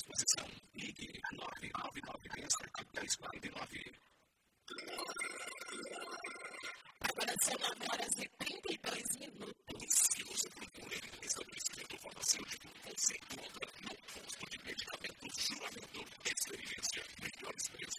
disposição. Ligue 9991049. Agora são 9h32. Se você procura em um estabelecimento farmacêutico, você encontra no posto de medicamentos Juramento Experiência.